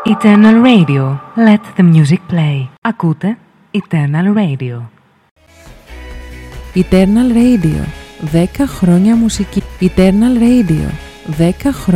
Eternal Radio. Let the music play. Ακούτε Eternal Radio. Eternal Radio. 10 χρόνια μουσική. Eternal Radio. 10 χρόνια.